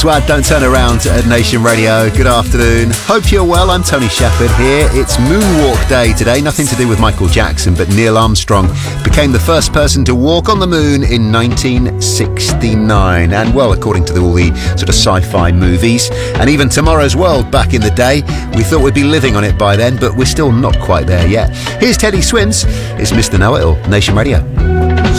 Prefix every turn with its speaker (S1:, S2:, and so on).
S1: Swad, Don't Turn Around at Nation Radio. Good afternoon. Hope you're well. I'm Tony Shepherd here. It's Moonwalk Day today. Nothing to do with Michael Jackson, but Neil Armstrong became the first person to walk on the moon in 1969. And, well, according to all the sort of sci-fi movies, and even Tomorrow's World back in the day, we thought we'd be living on it by then, but we're still not quite there yet. Here's Teddy Swims. It's Mr. Know-It-All, Nation Radio.